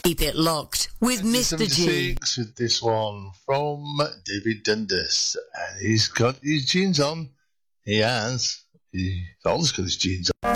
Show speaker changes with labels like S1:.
S1: Keep it locked with Mr. G.
S2: With this one from David Dundas, and he's got his jeans on. He has. He's always got his jeans on.